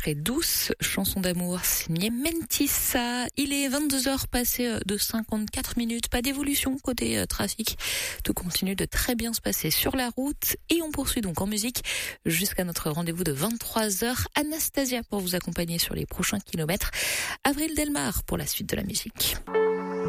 extrait Douce, chanson d'amour signée Mentissa. Il est 22h passé de 54 minutes. Pas d'évolution côté trafic. Tout continue de très bien se passer sur la route. Et on poursuit donc en musique jusqu'à notre rendez-vous de 23h. Anastasia pour vous accompagner sur les prochains kilomètres. Avril Delmar pour la suite de la musique.